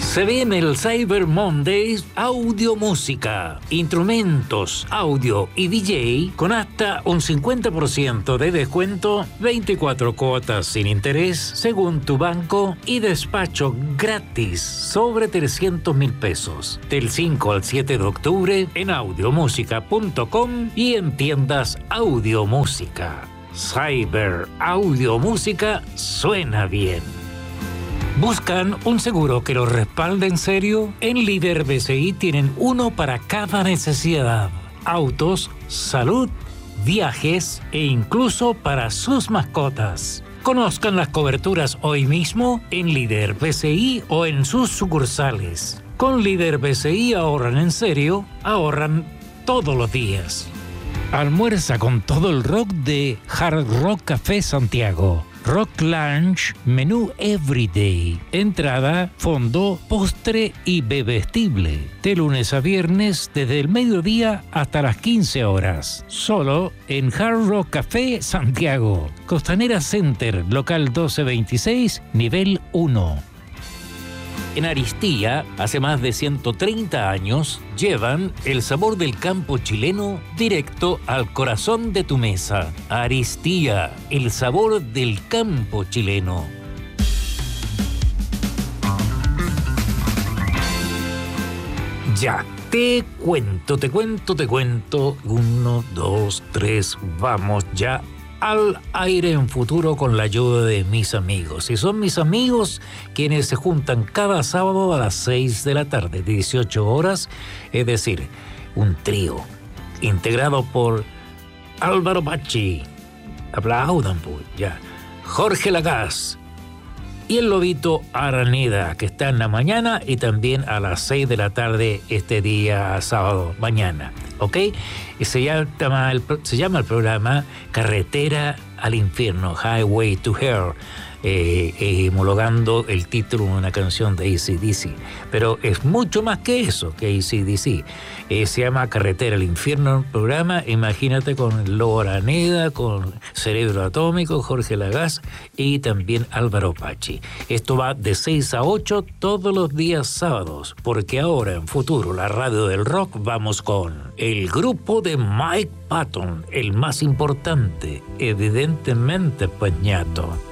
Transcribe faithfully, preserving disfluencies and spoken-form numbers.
Se viene el Cyber Monday Audio Música, instrumentos, audio y D J con hasta un cincuenta por ciento de descuento, veinticuatro cuotas sin interés según tu banco y despacho gratis sobre trescientos mil pesos. Del cinco al siete de octubre en audiomúsica punto com y en tiendas Audio Música. Cyber Audio Música suena bien. ¿Buscan un seguro que los respalde en serio? En Líder B C I tienen uno para cada necesidad. Autos, salud, viajes e incluso para sus mascotas. Conozcan las coberturas hoy mismo en Líder B C I o en sus sucursales. Con Líder B C I ahorran en serio, ahorran todos los días. Almuerza con todo el rock de Hard Rock Café Santiago. Rock Lunch, menú Everyday, entrada, fondo, postre y bebestible. De lunes a viernes desde el mediodía hasta las quince horas. Solo en Hard Rock Café Santiago. Costanera Center, local doce veintiséis, nivel uno. En Aristía, hace más de ciento treinta años, llevan el sabor del campo chileno directo al corazón de tu mesa. Aristía, el sabor del campo chileno. Ya, te cuento, te cuento, te cuento. Uno, dos, tres, vamos ya al aire en futuro con la ayuda de mis amigos. Y son mis amigos quienes se juntan cada sábado a las seis de la tarde, dieciocho horas, es decir, un trío integrado por Álvaro Pachi, aplaudan pues, ya, Jorge Lagaz y el Lobito Araneda, que está en la mañana y también a las seis de la tarde este día sábado, mañana. ¿Ok? Y se llama, el, se llama el programa Carretera al Infierno, Highway to Hell, eh, eh, homologando el título de una canción de A C D C. Pero es mucho más que eso, que A C D C. Eh, se llama Carretera al Infierno el programa. Imagínate con el Lobo Araneda, con Cerebro Atómico, Jorge Lagaz y también Álvaro Pachi. Esto va de seis a ocho todos los días sábados, porque ahora en futuro, la radio del rock, vamos con el grupo de Mike Patton, el más importante, evidentemente, pues ñato.